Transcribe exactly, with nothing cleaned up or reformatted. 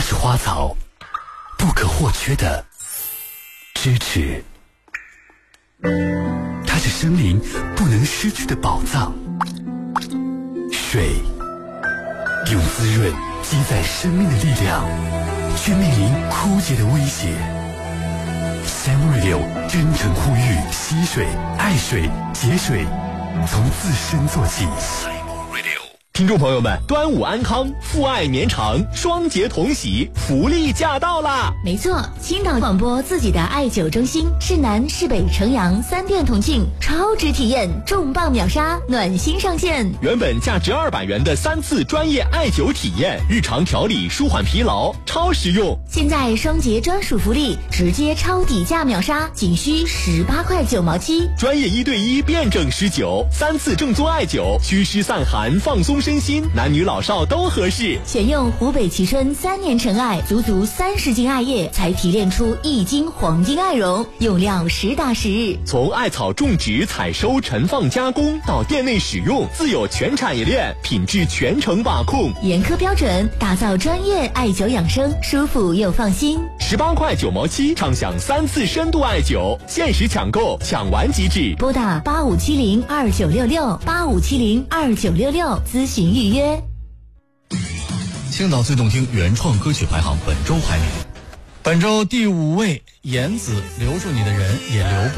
是花草不可或缺的支持，它是生灵不能失去的宝藏。水用滋润积攒生命的力量，却面临枯竭的威胁。S A M Radio 真诚呼吁惜水、爱水、节水，从自身做起。 听众朋友们，端午安康，父爱绵长，双节同喜，福利驾到啦！ 没错，青岛广播自己的艾灸中心，市南、市北、城阳三店同庆，超值体验，重磅秒杀，暖心上线。 原本价值二百元的三次专业艾灸体验，日常调理舒缓疲劳，超实用。 现在双节专属福利，直接超底价秒杀，仅需十八块九毛七。 专业一对一辩证施灸，三次正宗艾灸，祛湿散寒，放松身心，男女老少都合适。 选用湖北蕲春三年陈艾，足足三十斤艾叶才提炼出一斤黄金艾绒，用料实打实。 从艾草种植、采收、陈放、加工到店内使用，自有全产业链，品质全程把控， 严苛标准，打造专业艾灸养生，舒服又放心。 十八块九毛七，畅享三次深度艾灸，限时抢购，抢完即止。 拨打八五七零二九六六八五七零二九六六咨询预约。 青岛最动听原创歌曲排行本周排名， 本周第五位，颜子，留住你的人也留不